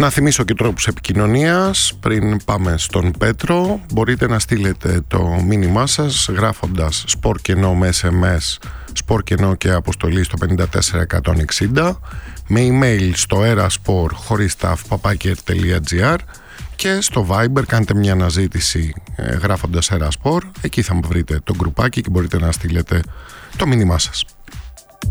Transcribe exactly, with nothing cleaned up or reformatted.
Να θυμίσω και τρόπους επικοινωνίας πριν πάμε στον Πέτρο. Μπορείτε να στείλετε το μήνυμά σας γράφοντας σπορ κενό με ες εμ ες, σπορ κενό και αποστολή στο πέντε τέσσερα εκατόν εξήντα, με email στο eraspor χωρίς ταφ παπάκι ερ τελεία τζι άρ και στο Viber κάντε μια αναζήτηση ε, γράφοντας eraspor. Εκεί θα βρείτε το γκρουπάκι και μπορείτε να στείλετε το μήνυμά σας.